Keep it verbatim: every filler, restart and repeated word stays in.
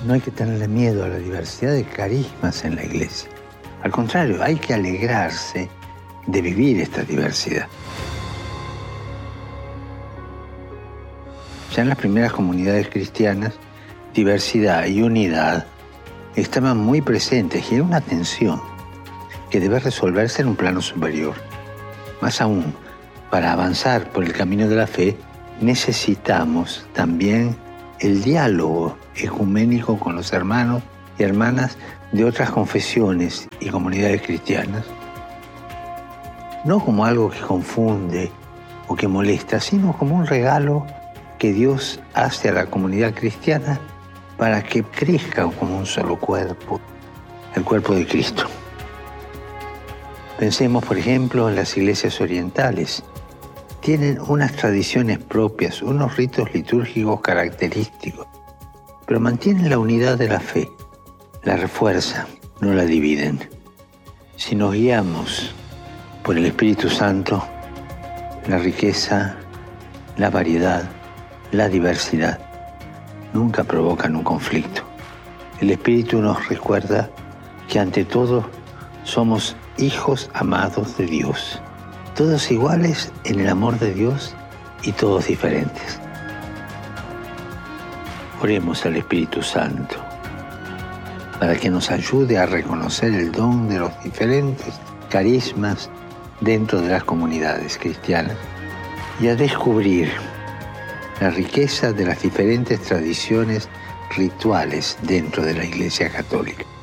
No hay que tenerle miedo a la diversidad de carismas en la iglesia. Al contrario, hay que alegrarse de vivir esta diversidad. Ya en las primeras comunidades cristianas, diversidad y unidad estaban muy presentes y era una tensión que debe resolverse en un plano superior. Más aún, para avanzar por el camino de la fe, necesitamos también el diálogo ecuménico con los hermanos y hermanas de otras confesiones y comunidades cristianas. No como algo que confunde o que molesta, sino como un regalo que Dios hace a la comunidad cristiana para que crezca como un solo cuerpo, el cuerpo de Cristo. Pensemos, por ejemplo, en las iglesias orientales. Tienen unas tradiciones propias, unos ritos litúrgicos característicos, pero mantienen la unidad de la fe, la refuerzan, no la dividen. Si nos guiamos por el Espíritu Santo, la riqueza, la variedad, la diversidad nunca provocan un conflicto. El Espíritu nos recuerda que ante todo somos hijos amados de Dios, todos iguales en el amor de Dios y todos diferentes. Oremos al Espíritu Santo para que nos ayude a reconocer el don de los diferentes carismas dentro de las comunidades cristianas y a descubrir la riqueza de las diferentes tradiciones rituales dentro de la Iglesia Católica.